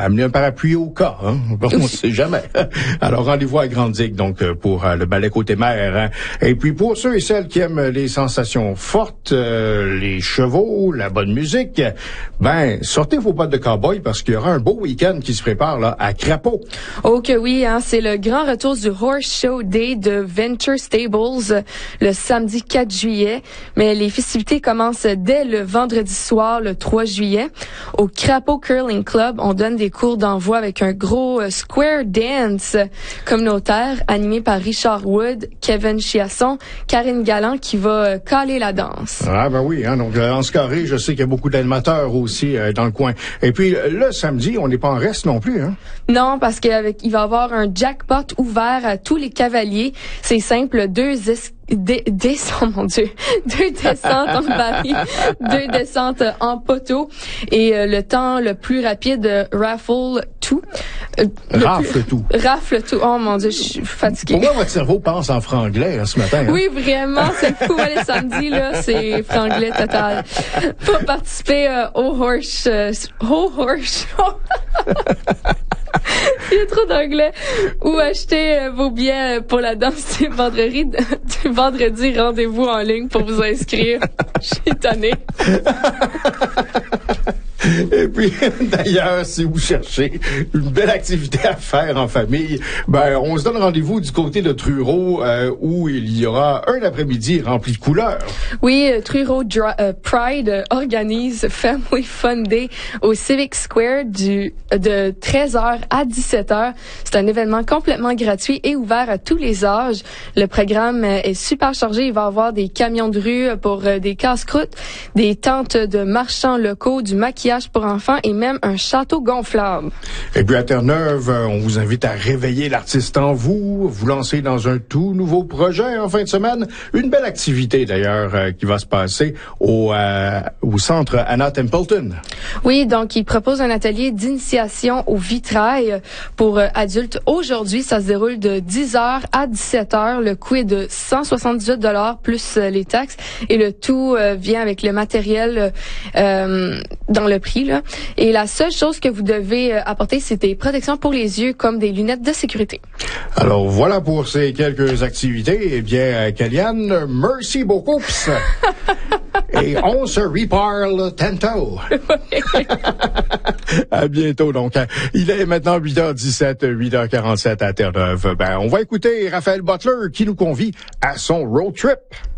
amener un parapluie au cas, hein? Bon, on ne sait jamais. Alors, rendez-vous à Grande-Digue, donc, pour le ballet côté mer. Hein? Et puis, pour ceux et celles qui aiment les sensations fortes, les chevaux, la bonne musique, ben, sortez vos bottes de cow-boy parce qu'il y aura un beau week-end qui se prépare là à Crapaud. Oh que oui, hein, c'est le grand retour du Horse Show Day de Venture Stables le samedi 4 juillet. Mais les festivités commencent dès le vendredi soir, le 3 juillet. Au Crapaud Curling Club, on donne des cours d'envoi avec un gros square dance communautaire animé par Richard Wood, Kevin Chiasson, Karine Galland qui va caler la danse. Ah ben oui, hein, donc en ce carré, je sais qu'il y a beaucoup d'animateurs aussi dans le coin. Et puis le samedi, on n'est pas en reste non plus, hein? Non, parce qu'il va y avoir un jackpot ouvert à tous les cavaliers. C'est simple, deux descentes en baril, 2 descentes en poteau et le temps le plus rapide, raffle tout. Rafle tout. Oh mon Dieu, je suis fatiguée. Pourquoi votre cerveau pense en franglais ce matin? Hein? Oui, vraiment, c'est fou. Les samedis, là, c'est franglais total. Pour participer au horse show. Il y a trop d'anglais. Ou acheter vos billets pour la danse du vendredi, rendez-vous en ligne pour vous inscrire. Je suis tannée. Et puis, d'ailleurs, si vous cherchez une belle activité à faire en famille, ben, on se donne rendez-vous du côté de Truro, où il y aura un après-midi rempli de couleurs. Oui, Truro Pride organise Family Fun Day au Civic Square de 13h à 17h. C'est un événement complètement gratuit et ouvert à tous les âges. Le programme est super chargé. Il va y avoir des camions de rue pour des casse-croûtes, des tentes de marchands locaux, du maquillage pour enfants et même un château gonflable. Et puis à Terre-Neuve, on vous invite à réveiller l'artiste en vous, vous lancer dans un tout nouveau projet en fin de semaine. Une belle activité d'ailleurs qui va se passer au centre Anna Templeton. Oui, donc il propose un atelier d'initiation au vitrail pour adultes. Aujourd'hui, ça se déroule de 10h à 17h. Le coût est de 178$ plus les taxes et le tout vient avec le matériel dans le prix, là. Et la seule chose que vous devez apporter, c'est des protections pour les yeux comme des lunettes de sécurité. Alors voilà pour ces quelques activités. Eh bien, Kellyanne, merci beaucoup. Et on se reparle tantôt. À bientôt. Donc, il est maintenant 8h17, 8h47 à Terre-Neuve. Ben, on va écouter Raphaël Butler qui nous convie à son road trip.